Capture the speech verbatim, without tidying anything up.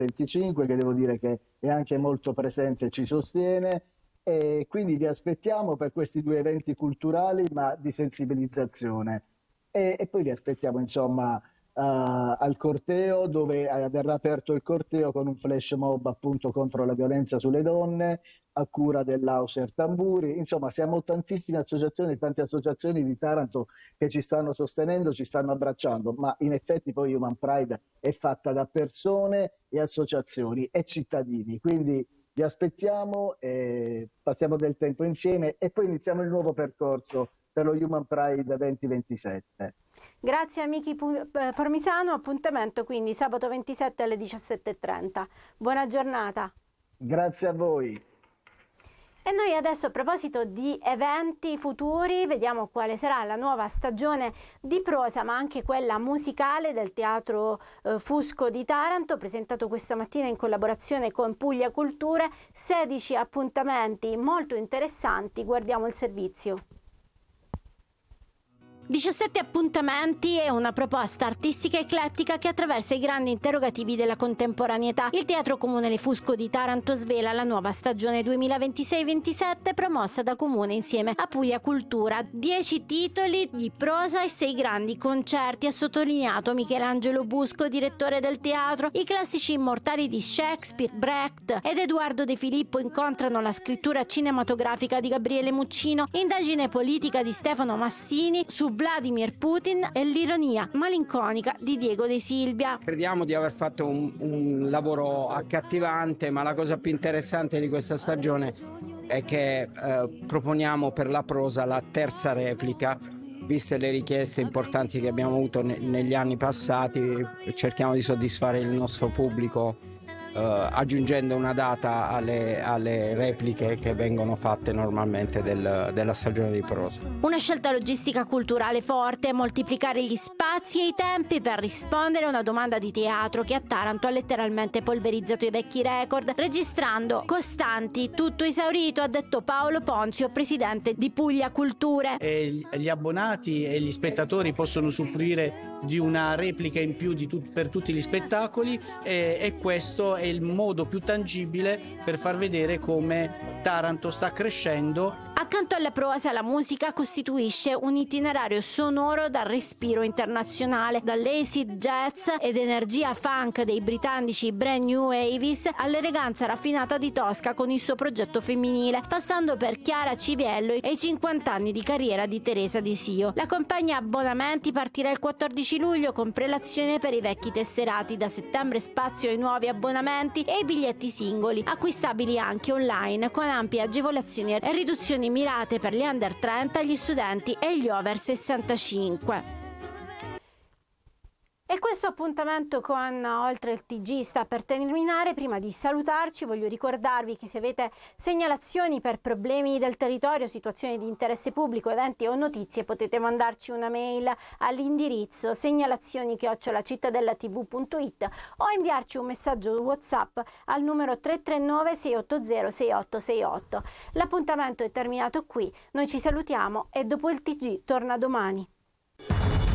venticinque, che devo dire che è anche molto presente e ci sostiene, e quindi vi aspettiamo per questi due eventi culturali, ma di sensibilizzazione. E, e poi vi aspettiamo, insomma, Uh, al corteo, dove uh, verrà aperto il corteo con un flash mob appunto contro la violenza sulle donne a cura dell'Auser Tamburi. Insomma, siamo tantissime associazioni, tante associazioni di Taranto che ci stanno sostenendo, ci stanno abbracciando, ma in effetti poi Human Pride è fatta da persone e associazioni e cittadini, quindi vi aspettiamo, e passiamo del tempo insieme e poi iniziamo il nuovo percorso per lo Human Pride duemilaventisette. Grazie a Miki Formisano, appuntamento quindi sabato ventisette alle diciassette e trenta. Buona giornata. Grazie a voi. E noi adesso, a proposito di eventi futuri, vediamo quale sarà la nuova stagione di prosa, ma anche quella musicale del Teatro eh, Fusco di Taranto, presentato questa mattina in collaborazione con Puglia Culture. sedici appuntamenti molto interessanti, guardiamo il servizio. diciassette appuntamenti è una proposta artistica eclettica che attraversa i grandi interrogativi della contemporaneità. Il Teatro Comunale Fusco di Taranto svela la nuova stagione duemilaventisei ventisette promossa da Comune insieme a Puglia Cultura. Dieci titoli di prosa e sei grandi concerti, ha sottolineato Michelangelo Busco, direttore del teatro. I classici immortali di Shakespeare, Brecht ed Edoardo De Filippo incontrano la scrittura cinematografica di Gabriele Muccino, indagine politica di Stefano Massini su Vladimir Putin e l'ironia malinconica di Diego De Silvia. Crediamo di aver fatto un, un lavoro accattivante, ma la cosa più interessante di questa stagione è che eh, proponiamo per la prosa la terza replica. Viste le richieste importanti che abbiamo avuto ne, negli anni passati, cerchiamo di soddisfare il nostro pubblico Uh, aggiungendo una data alle, alle repliche che vengono fatte normalmente del, della stagione di prosa. Una scelta logistica culturale forte, moltiplicare gli spazi e i tempi per rispondere a una domanda di teatro che a Taranto ha letteralmente polverizzato i vecchi record, registrando costanti. Tutto esaurito, ha detto Paolo Ponzio, presidente di Puglia Culture. E gli abbonati e gli spettatori possono usufruire di una replica in più di tut- per tutti gli spettacoli e, e questo è il modo più tangibile per far vedere come Taranto sta crescendo. Accanto alla prosa, la musica costituisce un itinerario sonoro dal respiro internazionale, dall'acid jazz ed energia funk dei britannici Brand New Avis all'eleganza raffinata di Tosca con il suo progetto femminile, passando per Chiara Civiello e i cinquanta anni di carriera di Teresa Di Sio. La compagnia abbonamenti partirà il quattordici luglio con prelazione per i vecchi tesserati. Da settembre spazio ai nuovi abbonamenti e ai biglietti singoli, acquistabili anche online con ampie agevolazioni e riduzioni mirate per gli under trenta, gli studenti e gli over sessantacinque. E questo appuntamento con Oltre il T G sta per terminare. Prima di salutarci voglio ricordarvi che se avete segnalazioni per problemi del territorio, situazioni di interesse pubblico, eventi o notizie, potete mandarci una mail all'indirizzo segnalazioni chiocciola cittadellatv punto it o inviarci un messaggio WhatsApp al numero tre tre nove sei otto zero sei otto sei otto. L'appuntamento è terminato qui, noi ci salutiamo e dopo il T G torna domani.